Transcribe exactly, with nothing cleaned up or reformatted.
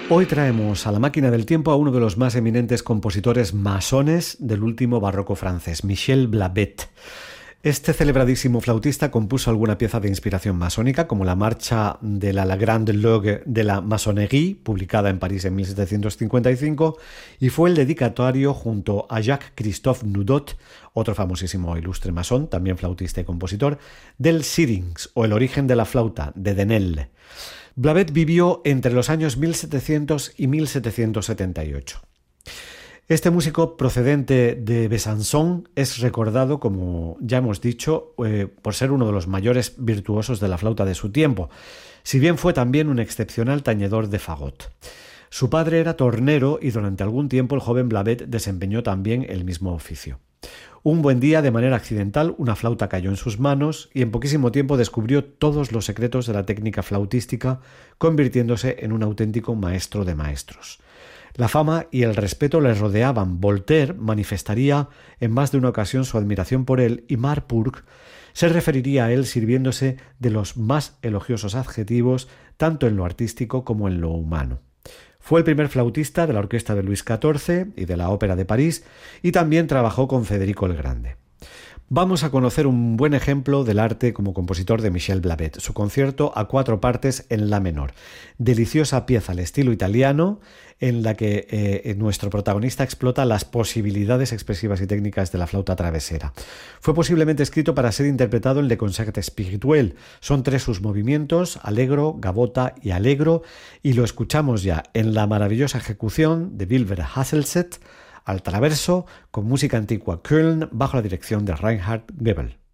Hoy traemos a la máquina del tiempo a uno de los más eminentes compositores masones del último barroco francés, Michel Blavet. Este celebradísimo flautista compuso alguna pieza de inspiración masónica, como la marcha de la, la Grande Loge de la Maçonnerie, publicada en París en mil setecientos cincuenta y cinco, y fue el dedicatorio junto a Jacques-Christophe Nudot, otro famosísimo e ilustre masón, también flautista y compositor, del Syrinx, o el origen de la flauta, de Denel. Blavet vivió entre los años mil setecientos y mil setecientos setenta y ocho. Este músico procedente de Besançon es recordado, como ya hemos dicho, eh, por ser uno de los mayores virtuosos de la flauta de su tiempo, si bien fue también un excepcional tañedor de fagot. Su padre era tornero y durante algún tiempo el joven Blavet desempeñó también el mismo oficio. Un buen día, de manera accidental, una flauta cayó en sus manos y en poquísimo tiempo descubrió todos los secretos de la técnica flautística, convirtiéndose en un auténtico maestro de maestros. La fama y el respeto le rodeaban. Voltaire manifestaría en más de una ocasión su admiración por él y Marpurg se referiría a él sirviéndose de los más elogiosos adjetivos tanto en lo artístico como en lo humano. Fue el primer flautista de la orquesta de Luis catorce y de la Ópera de París y también trabajó con Federico el Grande. Vamos a conocer un buen ejemplo del arte como compositor de Michel Blavet, su concierto a cuatro partes en la menor. Deliciosa pieza al estilo italiano en la que eh, nuestro protagonista explota las posibilidades expresivas y técnicas de la flauta travesera. Fue posiblemente escrito para ser interpretado en Le Concert Spirituel. Son tres sus movimientos, allegro, gavota y allegro, y lo escuchamos ya en la maravillosa ejecución de Wilbur Hasselset, al traverso, con música antigua Köln, bajo la dirección de Reinhard Goebel.